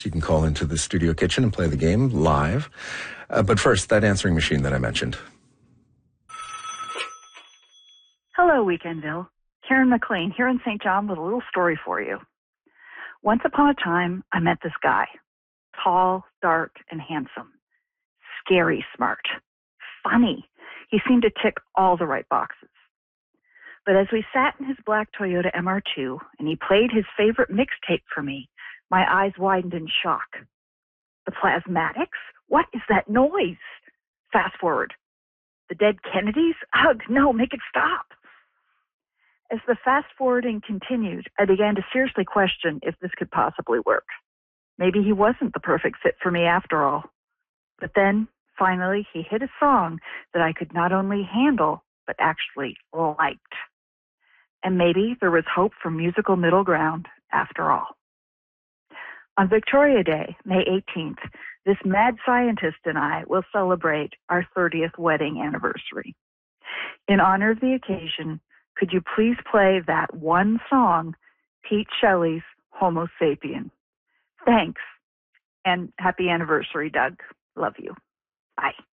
You can call into the studio kitchen and play the game live. But first, that answering machine that I mentioned. Hello, Weekendville. Karen McLean here in St. John with a little story for you. Once upon a time, I met this guy. Tall, dark, and handsome. Scary smart. Funny. He seemed to tick all the right boxes. But as we sat in his black Toyota MR2 and he played his favorite mixtape for me, my eyes widened in shock. The Plasmatics? What is that noise? Fast forward. The Dead Kennedys? Ugh, no, make it stop. As the fast forwarding continued, I began to seriously question if this could possibly work. Maybe he wasn't the perfect fit for me after all. But then, finally, he hit a song that I could not only handle, but actually liked. And maybe there was hope for musical middle ground after all. On Victoria Day, May 18th, this mad scientist and I will celebrate our 30th wedding anniversary. In honor of the occasion, could you please play that one song, Pete Shelley's Homo Sapien? Thanks, and happy anniversary, Doug. Love you. Bye.